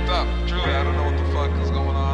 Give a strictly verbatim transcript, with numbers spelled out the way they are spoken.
up. Truly, I don't know what the fuck is going on.